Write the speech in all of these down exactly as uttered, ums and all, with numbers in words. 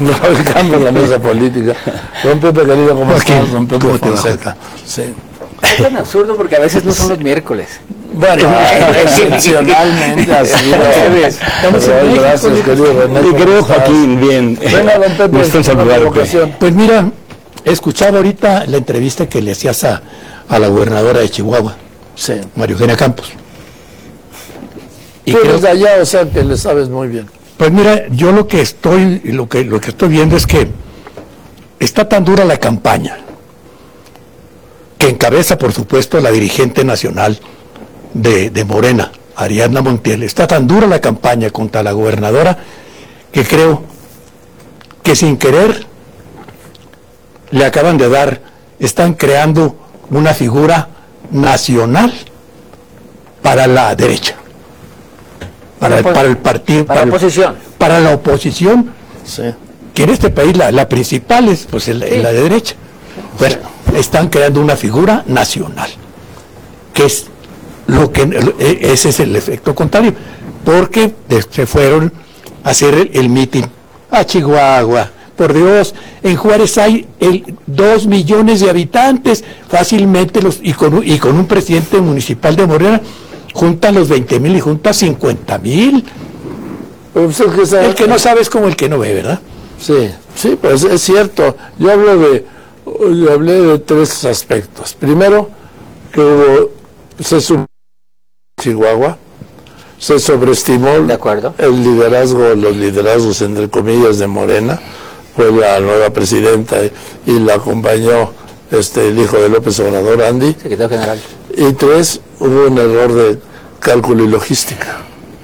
No ubicamos la mesa política. Don Pepe, querido, ¿cómo estás? Don Pepe Fonseca. Sí. Es tan absurdo porque a veces no son los miércoles. Bueno, excepcionalmente así. Gracias, querido René. Mi querido Joaquín, bien. Venga, don Pepe, me están saludando. Pues mira, escuchaba ahorita la entrevista que le hacías a, a la gobernadora de Chihuahua, sí, María Eugenia Campos. Y tú eres de allá, o sea que le sabes muy bien. Pues mira, yo lo que estoy, lo que, lo que estoy viendo es que está tan dura la campaña, que encabeza, por supuesto, la dirigente nacional de, de Morena, Ariadna Montiel. Está tan dura la campaña contra la gobernadora que creo que sin querer le acaban de dar, están creando una figura nacional para la derecha, para el, para el partido, para, para la oposición. Para la oposición, sí, que en este país la, la principal es pues el, sí, la de derecha. Bueno, sí, están creando una figura nacional, que es lo que ese es el efecto contrario, porque se fueron a hacer el, el mitin a Chihuahua. Por Dios, en Juárez hay el, dos millones de habitantes, fácilmente los y con, y con un presidente municipal de Morena junta los veinte mil y junta cincuenta mil. Pues el, que sabe, el que no sabe es como el que no ve, ¿verdad? Sí, sí, pues es cierto. Yo hablo de, yo hablé de tres aspectos. Primero, que hubo, se subió Chihuahua, se sobreestimó de acuerdo, el liderazgo, los liderazgos entre comillas de Morena. Fue la nueva presidenta y, y la acompañó este el hijo de López Obrador, Andy. Secretario General. Y tres, hubo un error de cálculo y logística.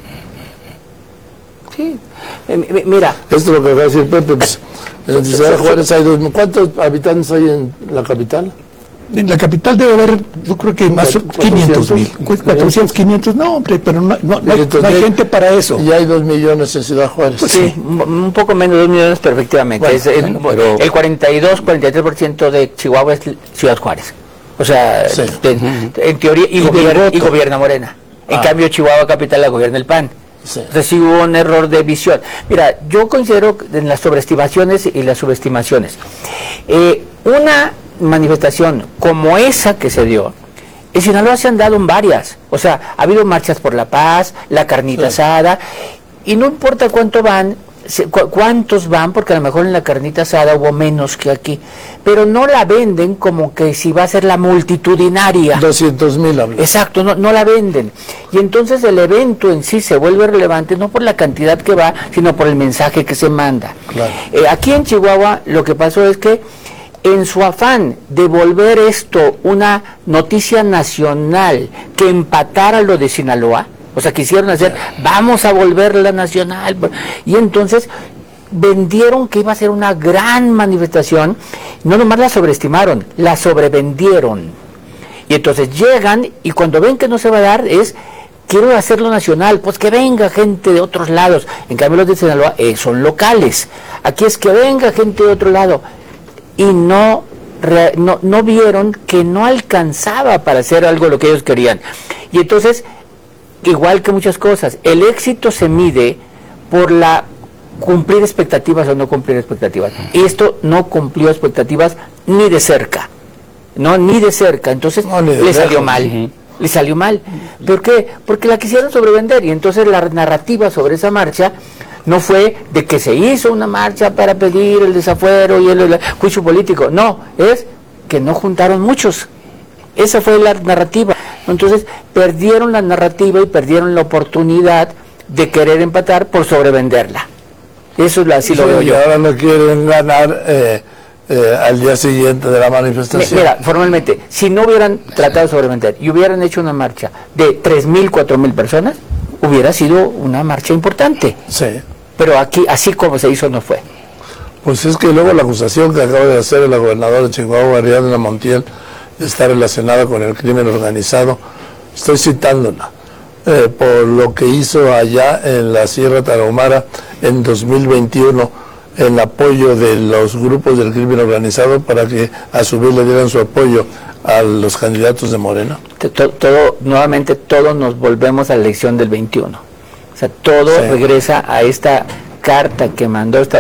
Sí, eh, mira. Esto es lo que va a decir Pepe. Pues, en Ciudad Juárez hay dos, ¿cuántos habitantes hay en la capital? En la capital debe haber, yo creo que más quinientos mil, cuatrocientos, quinientos, no, hombre, pero no, no, no, hay, no hay gente para eso. Y hay dos millones en Ciudad Juárez. Pues sí, un poco menos de dos millones, pero efectivamente. Bueno, es, es, pero... El cuarenta y dos, cuarenta y tres por ciento de Chihuahua es Ciudad Juárez. O sea, sí, en, en teoría, y, y, gobierna, y gobierna Morena. En ah. cambio, Chihuahua capital la gobierna el P A N. Sí. Entonces sí hubo un error de visión. Mira, yo considero en las sobreestimaciones y las subestimaciones. Eh, una manifestación como esa que se dio, en Sinaloa se han dado en varias, o sea, ha habido marchas por la paz, la carnita sí. asada, y no importa cuánto van, cu cuántos van, porque a lo mejor en la carnita asada hubo menos que aquí, pero no la venden como que si va a ser la multitudinaria. doscientos mil hablan. Exacto, no, no la venden. Y entonces el evento en sí se vuelve relevante, no por la cantidad que va, sino por el mensaje que se manda. Claro. Eh, aquí en Chihuahua lo que pasó es que en su afán de volver esto una noticia nacional que empatara lo de Sinaloa, o sea, quisieron hacer, vamos a volverla nacional, y entonces vendieron que iba a ser una gran manifestación, no nomás la sobreestimaron, la sobrevendieron, y entonces llegan, y cuando ven que no se va a dar, es, quiero hacerlo nacional, pues que venga gente de otros lados, en cambio los de Sinaloa eh, son locales, aquí es que venga gente de otro lado, y no, re, no, no vieron que no alcanzaba para hacer algo lo que ellos querían. Y entonces, igual que muchas cosas, el éxito se mide por la cumplir expectativas o no cumplir expectativas. Y esto no cumplió expectativas ni de cerca, no, ni de cerca, entonces no, de le salió mal. Uh-huh. Le salió mal. ¿Por qué? Porque la quisieron sobrevender, y entonces la narrativa sobre esa marcha no fue de que se hizo una marcha para pedir el desafuero y el, el juicio político, no, es que no juntaron muchos. Esa fue la narrativa. Entonces perdieron la narrativa y perdieron la oportunidad de querer empatar por sobrevenderla. Eso es la, así sí, lo veo yo. Ahora no quieren ganar eh, eh, al día siguiente de la manifestación. Mira, formalmente, si no hubieran tratado de sobrevender y hubieran hecho una marcha de tres mil, cuatro mil personas, hubiera sido una marcha importante. Sí. Pero aquí, así como se hizo, no fue. Pues es que luego la acusación que acaba de hacer la gobernadora de Chihuahua, Ariadna Montiel, está relacionada con el crimen organizado. Estoy citándola, eh, por lo que hizo allá en la Sierra Tarahumara en dos mil veintiuno, en apoyo de los grupos del crimen organizado para que a su vez le dieran su apoyo a los candidatos de Morena. Todo, todo, nuevamente todos nos volvemos a la elección del veintiuno. O sea, todo sí. regresa a esta carta que mandó esta